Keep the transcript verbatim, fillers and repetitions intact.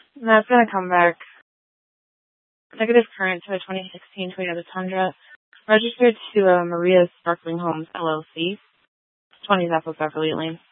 And that's going to come back negative current to a twenty sixteen Toyota Tundra, registered to uh, Maria's Sparkling Homes, L L C, twenty Apple Beverly Lane.